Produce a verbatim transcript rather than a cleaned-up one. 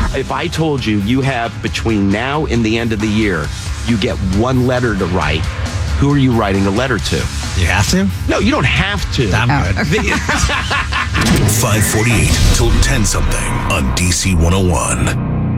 If I told you you have between now and the end of the year, you get one letter to write, who are you writing a letter to? You have to? No, you don't have to. I'm good. five forty-eight till ten something on D C one oh one.